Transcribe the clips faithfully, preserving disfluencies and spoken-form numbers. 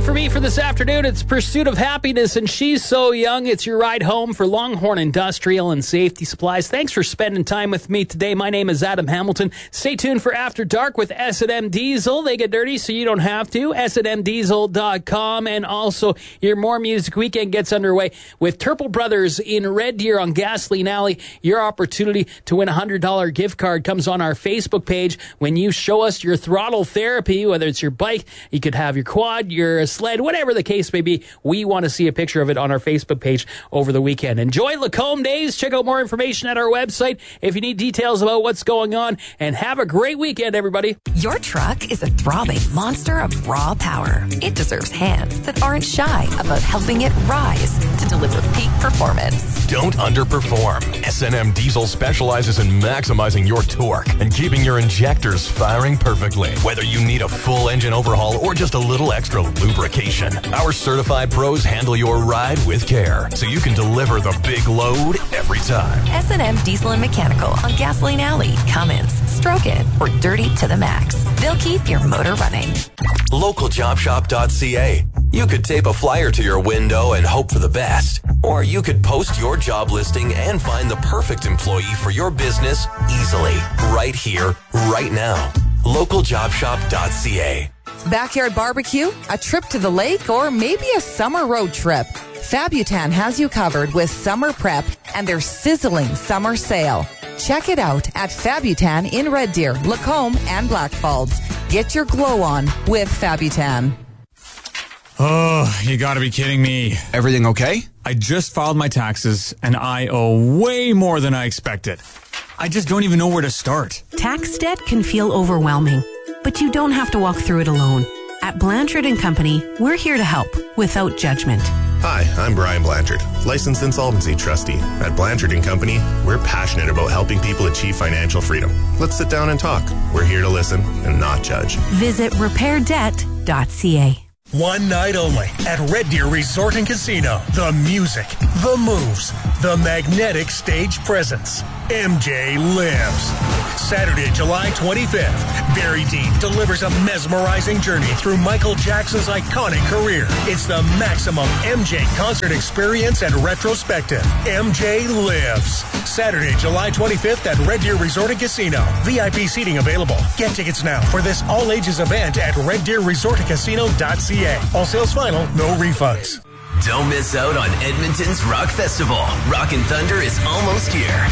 for me for this afternoon. It's Pursuit of Happiness and She's So Young. It's your ride home for Longhorn Industrial and Safety Supplies. Thanks for spending time with me today. My name is Adam Hamilton. Stay tuned for After Dark with S and M Diesel. They get dirty so you don't have to. S and M diesel dot com. And also, your More Music Weekend gets underway with Turple Brothers in Red Deer on Gasoline Alley. Your opportunity to win a one hundred dollars gift card comes on our Facebook page when you show us your throttle therapy, whether it's your bike, you could have your quad, your sled, whatever the case may be. We want to see a picture of it on our Facebook page over the weekend. Enjoy Lacombe Days. Check out more information at our website if you need details about what's going on. And have a great weekend, everybody. Your truck is a throbbing monster of raw power. It deserves hands that aren't shy about helping it rise to deliver peak performance. Don't underperform. S and M Diesel specializes in maximizing your torque and keeping your injectors firing perfectly. Whether you need a full engine overhaul or just a little extra lubrication, our certified pros handle your ride with care so you can deliver the big load every time. S and M Diesel and Mechanical on Gasoline Alley, Cummins, Stroken, or Dirty to the Max. They'll keep your motor running. local job shop dot c a. You could tape a flyer to your window and hope for the best. Or you could post your job listing and find the perfect employee for your business easily. Right here, right now. local job shop dot c a. Backyard barbecue, a trip to the lake, or maybe a summer road trip. Fabutan has you covered with summer prep and their sizzling summer sale. Check it out at Fabutan in Red Deer, Lacombe, and Blackfalds. Get your glow on with Fabutan. Oh, you gotta be kidding me. Everything okay? I just filed my taxes, and I owe way more than I expected. I just don't even know where to start. Tax debt can feel overwhelming, but you don't have to walk through it alone. At Blanchard and Company, we're here to help without judgment. Hi, I'm Brian Blanchard, licensed insolvency trustee. At Blanchard and Company, we're passionate about helping people achieve financial freedom. Let's sit down and talk. We're here to listen and not judge. Visit repair debt dot c a. One night only at Red Deer Resort and Casino. The music, the moves, the magnetic stage presence. M J lives. Saturday, July twenty-fifth, Barry Dean delivers a mesmerizing journey through Michael Jackson's iconic career. It's the maximum M J concert experience and retrospective. M J lives. Saturday, July twenty-fifth at Red Deer Resort and Casino. V I P seating available. Get tickets now for this all-ages event at red deer resort and casino dot c a. All sales final, no refunds. Don't miss out on Edmonton's Rock Festival. Rock and Thunder is almost here.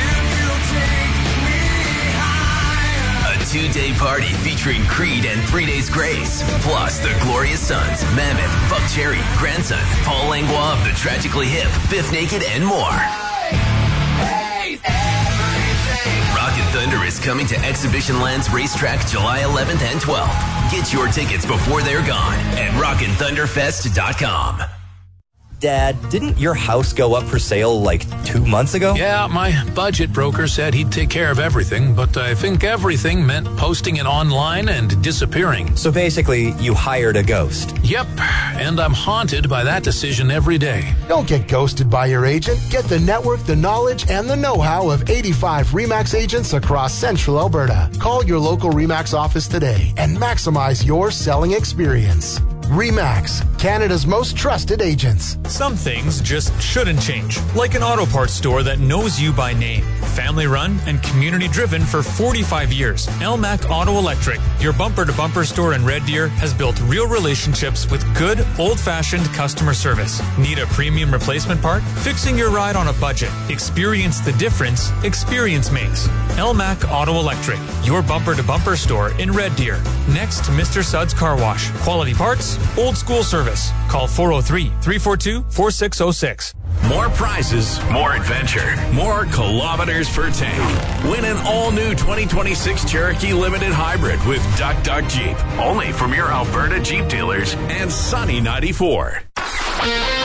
A two-day party featuring Creed and Three Days Grace. Plus the Glorious Sons, Mammoth, Buckcherry, Grandson, Paul Langlois of the Tragically Hip, Biff Naked, and more. Rock and Thunder is coming to Exhibition Lands Racetrack July eleventh and twelfth. Get your tickets before they're gone at rock and thunder fest dot com. Dad, didn't your house go up for sale like two months ago? Yeah, my budget broker said he'd take care of everything, but I think everything meant posting it online and disappearing. So basically, you hired a ghost. Yep, and I'm haunted by that decision every day. Don't get ghosted by your agent. Get the network, the knowledge, and the know-how of eighty-five RE/MAX agents across central Alberta. Call your local RE/MAX office today and maximize your selling experience. RE/MAX, Canada's most trusted agents. Some things just shouldn't change. Like an auto parts store that knows you by name. Family run and community driven for forty-five years. L M A C Auto Electric, your bumper-to-bumper store in Red Deer, has built real relationships with good, old-fashioned customer service. Need a premium replacement part? Fixing your ride on a budget. Experience the difference experience makes. L M A C Auto Electric, your bumper-to-bumper store in Red Deer. Next to Mister Suds Car Wash. Quality parts, old school service. Call four oh three, three four two, four six oh six. More prizes, more adventure, more kilometers per tank. Win an all-new twenty twenty-six Cherokee Limited Hybrid with Duck Duck Jeep. Only from your Alberta Jeep dealers and Sunny ninety-four.